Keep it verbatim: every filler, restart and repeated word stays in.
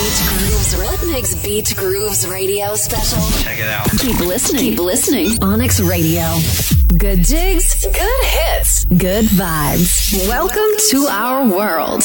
Beach Grooves. What makes Beach Grooves Radio special? Check it out. Keep listening. Keep listening. Onyx Radio. Good jigs, good hits, good vibes. Welcome to our world.